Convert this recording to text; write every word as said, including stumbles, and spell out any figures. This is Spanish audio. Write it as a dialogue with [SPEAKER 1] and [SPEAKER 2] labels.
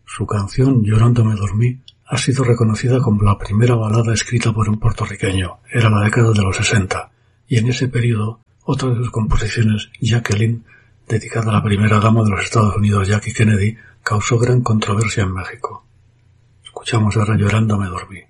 [SPEAKER 1] Su canción Llorando me dormí ha sido reconocida como la primera balada escrita por un puertorriqueño. Era la década de los sesenta, y en ese periodo otra de sus composiciones, Jacqueline, dedicada a la primera dama de los Estados Unidos, Jackie Kennedy, causó gran controversia en México. Escuchamos ahora Llorando me dormí.